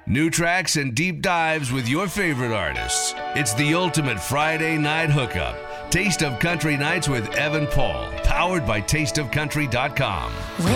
New tracks and deep dives with your favorite artists. It's the ultimate Friday night hookup. Taste of Country Nights with Evan Paul, powered by tasteofcountry.com.